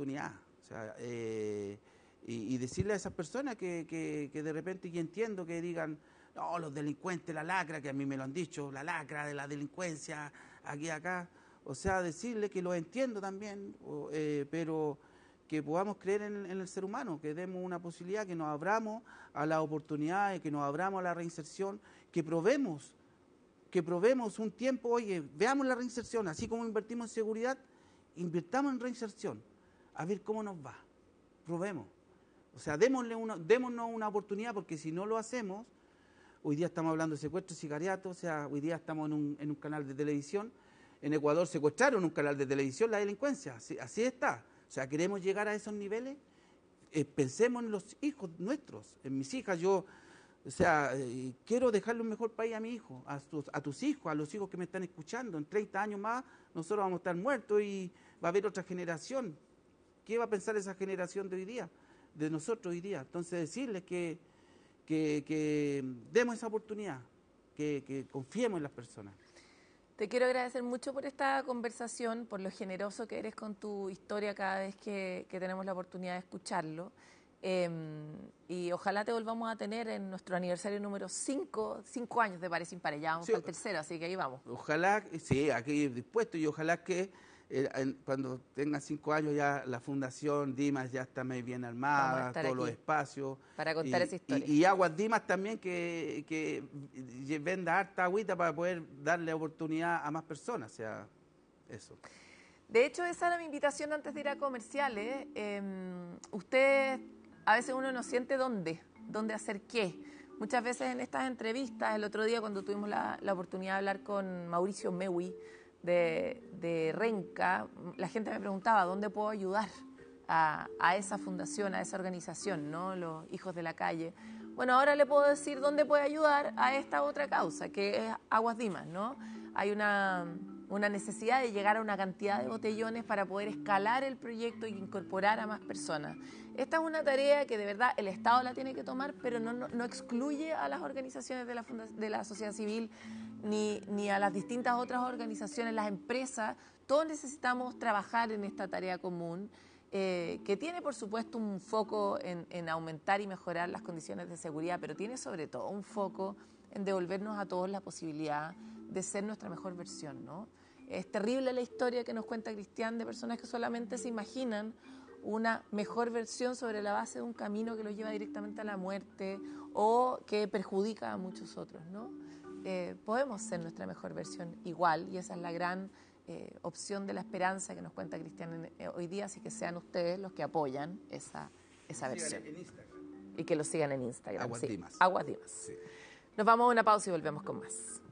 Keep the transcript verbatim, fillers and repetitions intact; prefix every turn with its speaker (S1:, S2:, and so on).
S1: oportunidad. O sea, eh, y, y decirle a esas personas que, que, que de repente, y entiendo que digan, no, los delincuentes, la lacra, que a mí me lo han dicho, la lacra de la delincuencia, aquí, acá. O sea, decirle que lo entiendo también, o, eh, pero que podamos creer en, en el ser humano, que demos una posibilidad, que nos abramos a las oportunidades, que nos abramos a la reinserción, que probemos, que probemos un tiempo, oye, veamos la reinserción, así como invertimos en seguridad, invirtamos en reinserción, a ver cómo nos va, probemos. O sea, démosle una, démonos una oportunidad, porque si no lo hacemos, hoy día estamos hablando de secuestro y sicariato, o sea, hoy día estamos en un, en un canal de televisión, en Ecuador secuestraron un canal de televisión la delincuencia, así, así está. O sea, queremos llegar a esos niveles, eh, pensemos en los hijos nuestros, en mis hijas, yo, o sea, eh, quiero dejarle un mejor país a mi hijo, a tus, a tus hijos, a los hijos que me están escuchando, en treinta años más nosotros vamos a estar muertos y va a haber otra generación. ¿Qué va a pensar esa generación de hoy día, de nosotros hoy día? Entonces decirles que, que, que demos esa oportunidad, que, que confiemos en las personas.
S2: Te quiero agradecer mucho por esta conversación, por lo generoso que eres con tu historia cada vez que, que tenemos la oportunidad de escucharlo. Eh, y ojalá te volvamos a tener en nuestro aniversario número cinco, cinco años de Pares Impares, ya vamos
S1: Sí,
S2: para el tercero, así que ahí vamos.
S1: Ojalá, sí, aquí dispuesto, y ojalá que eh, en, cuando tengan cinco años ya la Fundación Dimas ya está muy bien armada, todos los espacios.
S2: Para contar
S1: y,
S2: esa historia.
S1: Y, y Aguas Dimas también que, que venda harta agüita para poder darle oportunidad a más personas, o sea, eso.
S2: De hecho, esa era mi invitación antes de ir a comerciales. Eh, usted, a veces uno no siente dónde, dónde hacer qué. Muchas veces en estas entrevistas, el otro día cuando tuvimos la, la oportunidad de hablar con Mauricio Mewi de, de Renca, la gente me preguntaba dónde puedo ayudar a, a esa fundación, a esa organización, ¿no? Los Hijos de la Calle. Bueno, ahora le puedo decir dónde puede ayudar a esta otra causa, que es Aguas Dimas, ¿no? Hay una, una necesidad de llegar a una cantidad de botellones para poder escalar el proyecto e incorporar a más personas. Esta es una tarea que de verdad el Estado la tiene que tomar, pero no, no, no excluye a las organizaciones de la, de la sociedad civil ni, ni a las distintas otras organizaciones, las empresas. Todos necesitamos trabajar en esta tarea común. Eh, que tiene, por supuesto, un foco en, en aumentar y mejorar las condiciones de seguridad, pero tiene sobre todo un foco en devolvernos a todos la posibilidad de ser nuestra mejor versión, ¿no? Es terrible la historia que nos cuenta Cristian de personas que solamente se imaginan una mejor versión sobre la base de un camino que los lleva directamente a la muerte o que perjudica a muchos otros, ¿no? Eh, podemos ser nuestra mejor versión igual, y esa es la gran Eh, opción de la esperanza que nos cuenta Cristian eh, hoy día, así que sean ustedes los que apoyan esa, esa versión.
S1: En Instagram.
S2: Y que lo sigan en Instagram.
S1: Aguas
S2: sí.
S1: Dimas.
S2: Aguas Dimas.
S1: Sí.
S2: Nos vamos a una pausa y volvemos con más.